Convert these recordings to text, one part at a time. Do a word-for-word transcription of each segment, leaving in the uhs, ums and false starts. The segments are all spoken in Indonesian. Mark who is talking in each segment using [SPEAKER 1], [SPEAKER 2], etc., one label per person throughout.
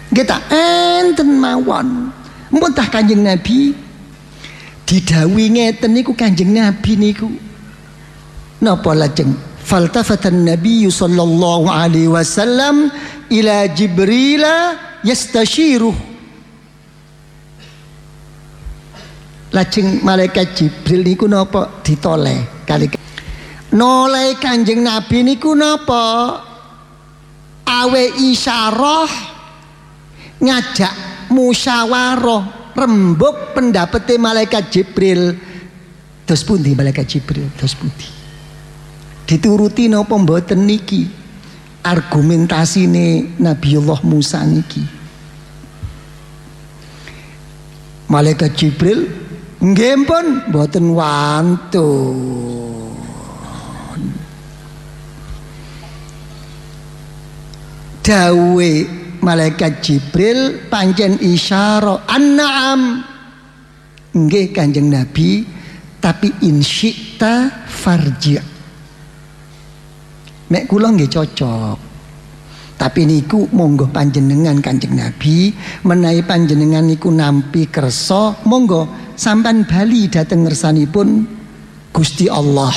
[SPEAKER 1] Kita enten mawon. Muntah Kanjeng Nabi didhawuhi ngeten niku Kanjeng Nabi niku. Napa lajeng faltafatan Nabi sallallahu alaihi wasallam ila Jibril yastashiruh. Lajeng malaikat Jibril niku napa ditoleh kali noleh Kanjeng Nabi niku napa awe isyarah ngajak musyawarah rembug pendapatnya malaikat Jibril. Dos pundi malaikat Jibril? Dos pundi? Dituruti napa mboten niki argumentasine Nabiullah Musa niki. Malaikat Jibril nggih pun mboten wantun. Dawe malaikat Jibril pancen isyara an-na'am. Nggih Kanjeng Nabi, tapi insyikta farji'. Mek kula nggih cocok. Tapi niku monggo panjenengan Kanjeng Nabi, menawi panjenengan niku nampi kersa, monggo sampan bali dhateng ngersanipun Gusti Allah.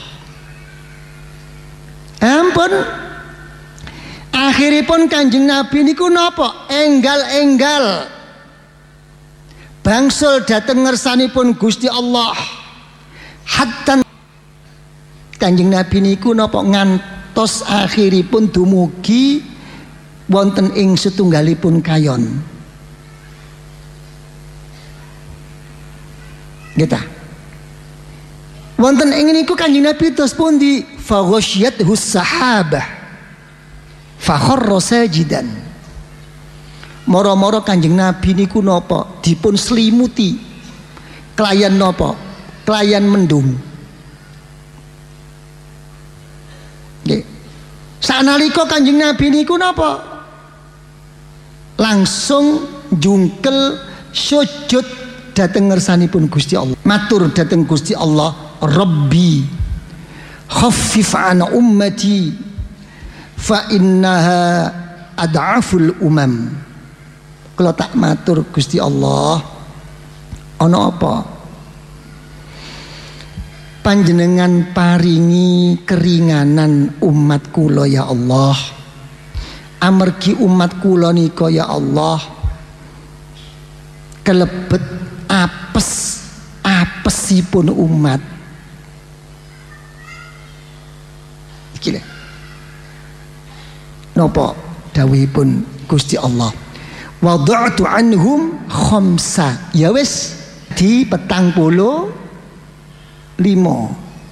[SPEAKER 1] Ampun. Akhiripun Kanjeng Nabi niku napa? Enggal-enggal bangsul dhateng ngersanipun Gusti Allah. Hatta Kanjeng Nabi niku napa ngantos akhiripun dumugi wonten ing setunggalipun kayon. Kita wonten ing niku Kanjeng Nabi tos pundi fa ghasyiyathu sahabah fa kharra sajidan. Moro-moro Kanjeng Nabi niku napa dipun selimuti kelayan napa? Kelayan mendung. Nggih. Sanalika Kanjeng Nabi niku napa? Langsung jungkel sujud dhateng ngersanipun Gusti Allah. Matur dhateng Gusti Allah, Rabbi khaffif an ummati fa innaha ad'aful umam. Kalau tak matur Gusti Allah, ana apa? Panjenengan paringi keringanan umat kula ya Allah. Amargi umat kula nika ya Allah kelebet apes apesipun umat. Iki lho. Napa dawuhipun Gusti Allah? Wada'tu anhum khamsa. Ya wis di petang puluh lima.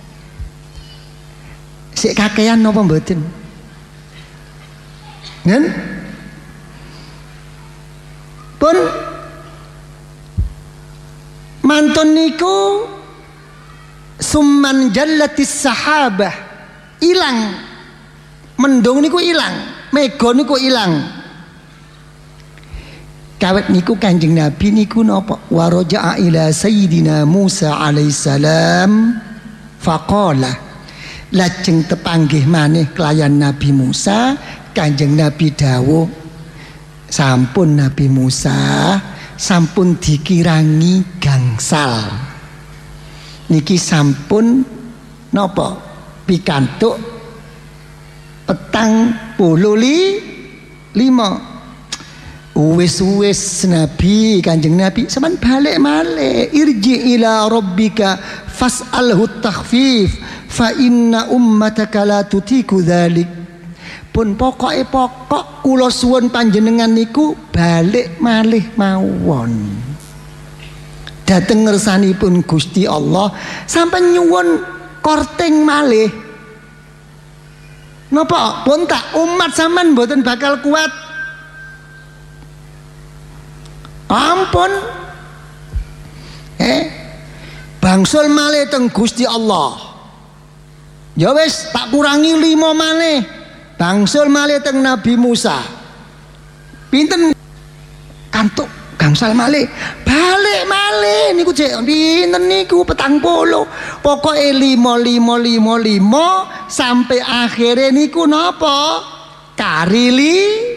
[SPEAKER 1] Sik kakean napa mboten? Ngen? Pun mantun niku summan jallatis sahabah, ilang mendung niku ilang, mega niku ilang. Kawet niku Kanjeng Nabi niku napa? Wa raja'a ila sayyidina Musa alaihissalam faqala. Lajeng tepanggih maneh kelayan Nabi Musa, Kanjeng Nabi dawuh, sampun Nabi Musa sampun dikirangi gangsal. Niki sampun napa? Pikantuk petang puluh li, lima. Wis-wis Nabi, Kanjeng Nabi sampean balik malih, irji ila rabbika fas'alhu takhfif fa inna ummataka la tutiku dzalik. Pun pokoke pokok kula suwun panjenengan niku balik malih mawon dhateng ngersanipun Gusti Allah, sampeyan nyuwun korting malih. Napa pun tak umat sampean mboten bakal kuat. Ampun. Eh bangsul malih teng Gusti Allah. Ya wis tak kurangi lima malih. Bangsul malih teng Nabi Musa. Pinten kantuk gangsal malih. Balik malih niku cek pinten niku petang puluh. Pokoke lima lima lima lima sampai akhirnya niku napa? Karili